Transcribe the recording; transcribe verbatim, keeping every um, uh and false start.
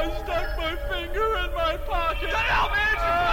I stuck my finger in my pocket. Get out, man!